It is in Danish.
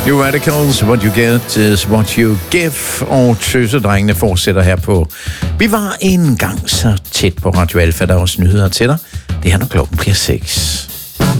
You Radicals, what you get is what you give. Og tøsedrengene fortsætter her på. Vi var en gang så tæt på Radio Alfa, der er også nyheder til dig. Det er, når klokken bliver 6.